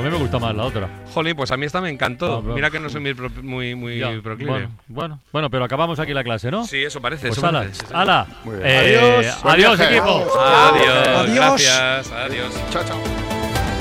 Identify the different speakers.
Speaker 1: mí me gusta más la otra.
Speaker 2: Jolín, pues a mí esta me encantó.
Speaker 1: No,
Speaker 2: Mira que no soy muy
Speaker 1: Ya,
Speaker 2: proclive.
Speaker 1: Bueno, pero acabamos aquí la clase, ¿no?
Speaker 2: Sí, eso parece.
Speaker 1: Pues
Speaker 2: eso
Speaker 1: ala,
Speaker 2: parece.
Speaker 1: ala.
Speaker 3: Muy bien.
Speaker 4: Adiós.
Speaker 1: Adiós,
Speaker 3: Buen viaje.
Speaker 1: equipo.
Speaker 2: Adiós,
Speaker 4: Adiós.
Speaker 2: gracias, adiós.
Speaker 3: Chao, chao.